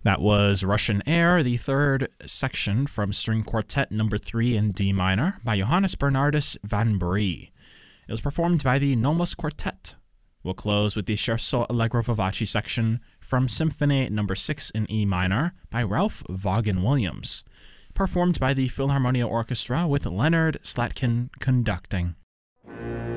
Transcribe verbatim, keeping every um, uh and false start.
That was Russian Air, the third section from String Quartet number three in D minor by Johannes Bernardus van Brie. It was performed by the Nomos Quartet. We'll close with the Scherzo Allegro Vivace section from Symphony number six in E minor by Ralph Vaughan Williams, performed by the Philharmonia Orchestra with Leonard Slatkin conducting.